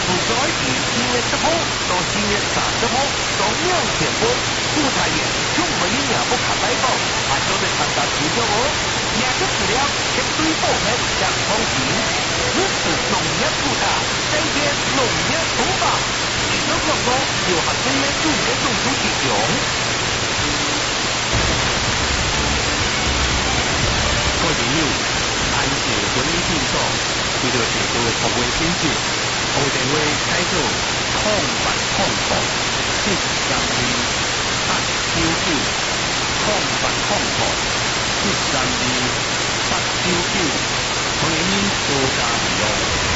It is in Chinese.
不改于2月10号到4月30号到2天半，古太爷就没有两不卡代表，还晓得参加投票哦。两个资料绝对保密，讲放心。支持农业普查，改变农业方法。以上广告由行政院农业总署提供。 各位朋友，按照本日线索，为了提高服务品质，号电话改做0800-899-899，0800-899，欢迎您多加利用。